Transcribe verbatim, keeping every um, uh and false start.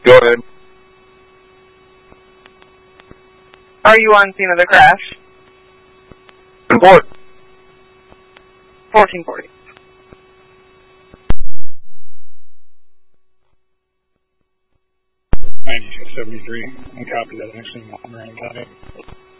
Go ahead. Are you on scene of the crash? Report. fourteen forty. ninety-two seventy-three. I copy that actually. I'm running that.